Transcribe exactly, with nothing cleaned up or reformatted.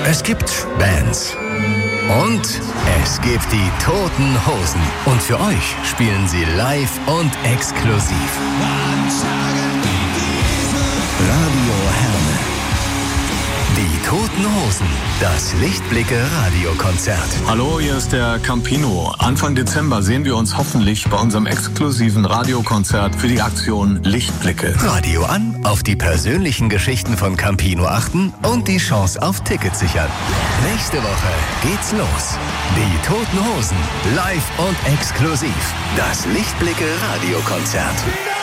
Es gibt Bands. Und es gibt die Toten Hosen. Und für euch spielen sie live und exklusiv. Radio Herne. Die Toten Hosen. Das Lichtblicke-Radiokonzert. Hallo, hier ist der Campino. Anfang Dezember sehen wir uns hoffentlich bei unserem exklusiven Radiokonzert für die Aktion Lichtblicke. Radio an, auf die persönlichen Geschichten von Campino achten und die Chance auf Tickets sichern. Nächste Woche geht's los. Die Toten Hosen. Live und exklusiv. Das Lichtblicke-Radiokonzert.